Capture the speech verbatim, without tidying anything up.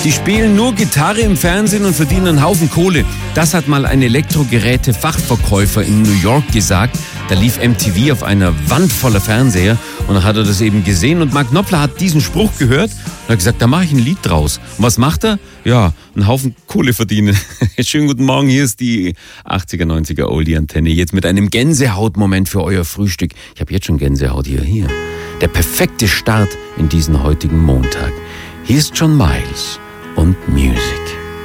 Die spielen nur Gitarre im Fernsehen und verdienen einen Haufen Kohle. Das hat mal ein Elektrogeräte-Fachverkäufer in New York gesagt. Da lief M T V auf einer Wand voller Fernseher und dann hat er das eben gesehen. Und Mark Knopfler hat diesen Spruch gehört und hat gesagt, da mache ich ein Lied draus. Und was macht er? Ja, einen Haufen Kohle verdienen. Schönen guten Morgen, hier ist die achtziger, neunziger Oldie-Antenne. Jetzt mit einem Gänsehautmoment für euer Frühstück. Ich habe jetzt schon Gänsehaut hier. Hier. Der perfekte Start in diesen heutigen Montag. Hier ist John Miles und Music.